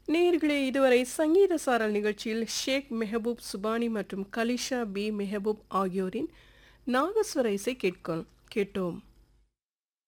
நேயர்களே, இதுவரை சங்கீத சாரல் நிகழ்ச்சியில் ஷேக் மெஹபூப் சுபானி மற்றும் கலிஷா பி மெஹபூப் ஆகியோரின் நாகஸ்வர இசை கேட்டோம்.